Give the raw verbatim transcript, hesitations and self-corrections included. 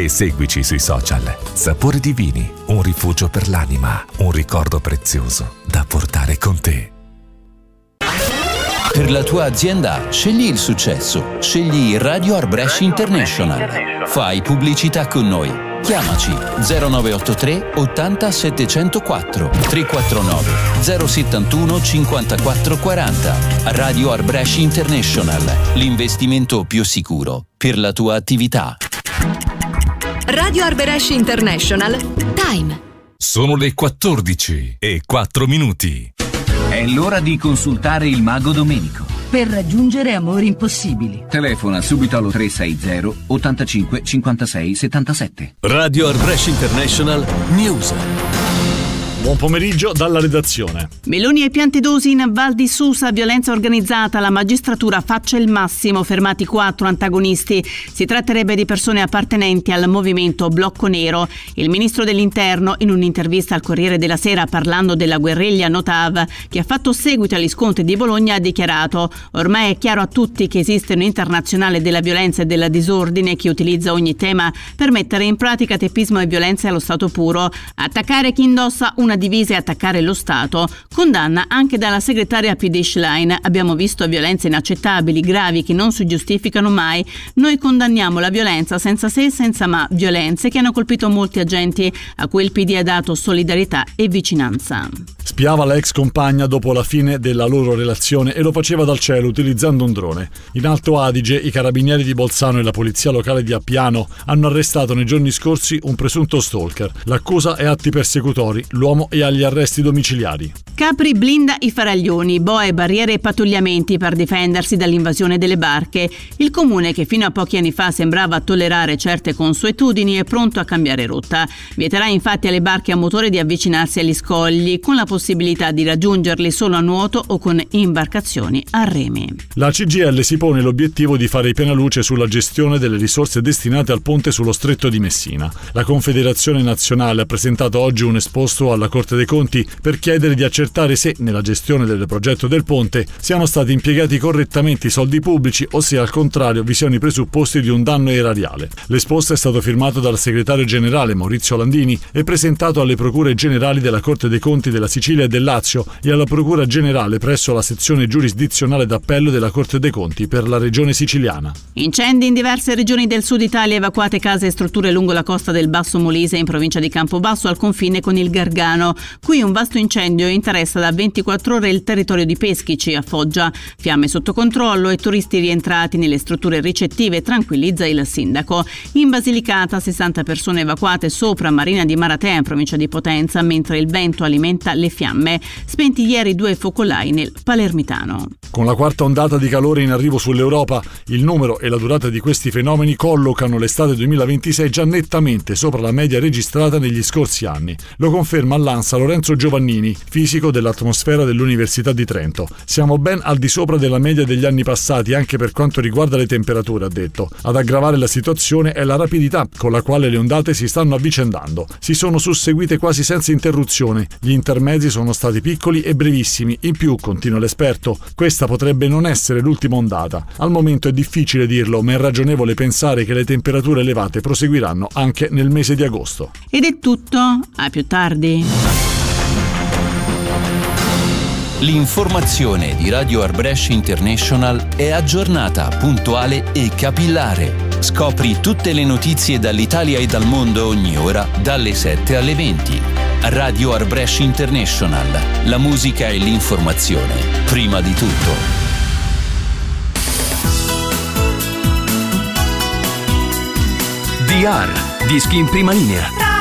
e seguici sui social. Sapore di Vini, un rifugio per l'anima, un ricordo prezioso da portare con te. Per la tua azienda, scegli il successo. Scegli Radio Arbresh International. Fai pubblicità con noi. Chiamaci zero nove otto tre ottanta settecentoquattro tre quattro nove zero settantuno cinquantaquattro quaranta. Radio Arbresh International, l'investimento più sicuro per la tua attività. Radio Arbresh International. Time. Sono le quattordici e quattro minuti. È l'ora di consultare il mago Domenico. Per raggiungere amori impossibili. Telefona subito allo tre sei zero ottantacinque cinquantasei settantasette. Radio Arbresh International News. Buon pomeriggio dalla redazione. Meloni e Piantedosi in Val di Susa, violenza organizzata, la magistratura faccia il massimo, fermati quattro antagonisti. Si tratterebbe di persone appartenenti al movimento Blocco Nero. Il ministro dell'Interno, in un'intervista al Corriere della Sera parlando della guerriglia Notav, che ha fatto seguito agli scontri di Bologna, ha dichiarato: ormai è chiaro a tutti che esiste un internazionale della violenza e del disordine che utilizza ogni tema per mettere in pratica teppismo e violenza allo stato puro. Attaccare chi indossa una divisa e attaccare lo Stato. Condanna anche dalla segretaria P D Schlein. Abbiamo visto violenze inaccettabili, gravi, che non si giustificano mai. Noi condanniamo la violenza senza se e senza ma, violenze che hanno colpito molti agenti a cui il P D ha dato solidarietà e vicinanza. Spiava la ex compagna dopo la fine della loro relazione e lo faceva dal cielo utilizzando un drone. In Alto Adige i carabinieri di Bolzano e la polizia locale di Appiano hanno arrestato nei giorni scorsi un presunto stalker. L'accusa è atti persecutori, l'uomo e agli arresti domiciliari. Capri blinda i faraglioni, boe, barriere e pattugliamenti per difendersi dall'invasione delle barche. Il comune, che fino a pochi anni fa sembrava tollerare certe consuetudini, è pronto a cambiare rotta. Vieterà infatti alle barche a motore di avvicinarsi agli scogli, con la possibilità di raggiungerli solo a nuoto o con imbarcazioni a remi. La C G I L si pone l'obiettivo di fare piena luce sulla gestione delle risorse destinate al ponte sullo Stretto di Messina. La Confederazione Nazionale ha presentato oggi un esposto alla Corte dei Conti per chiedere di accertare se, nella gestione del progetto del ponte, siano stati impiegati correttamente i soldi pubblici o se, al contrario, vi siano i presupposti di un danno erariale. L'esposto è stato firmato dal segretario generale Maurizio Landini e presentato alle procure generali della Corte dei Conti della Sicilia e del Lazio e alla procura generale presso la sezione giurisdizionale d'appello della Corte dei Conti per la regione siciliana. Incendi in diverse regioni del sud Italia, evacuate case e strutture lungo la costa del Basso Molise in provincia di Campobasso al confine con il Gargano. Qui un vasto incendio interessa da ventiquattro ore il territorio di Peschici a Foggia. Fiamme sotto controllo e turisti rientrati nelle strutture ricettive, tranquillizza il sindaco. In Basilicata sessanta persone evacuate sopra Marina di Maratea in provincia di Potenza, mentre il vento alimenta le fiamme. Spenti ieri due focolai nel Palermitano. Con la quarta ondata di calore in arrivo sull'Europa, il numero e la durata di questi fenomeni collocano l'estate duemilaventisei già nettamente sopra la media registrata negli scorsi anni. Lo conferma all'ANSA Lorenzo Giovannini, fisico dell'atmosfera dell'Università di Trento. Siamo ben al di sopra della media degli anni passati anche per quanto riguarda le temperature, ha detto. Ad aggravare la situazione è la rapidità con la quale le ondate si stanno avvicendando. Si sono susseguite quasi senza interruzione. Gli intermedi sono stati piccoli e brevissimi. In più, continua l'esperto, questa potrebbe non essere l'ultima ondata. Al momento è difficile dirlo, ma è ragionevole pensare che le temperature elevate proseguiranno anche nel mese di agosto. Ed è tutto. A più tardi. L'informazione di Radio Arbresh International è aggiornata, puntuale e capillare. Scopri tutte le notizie dall'Italia e dal mondo ogni ora, dalle sette alle venti. Radio Arbresh International. La musica e l'informazione, prima di tutto. D R, dischi in prima linea.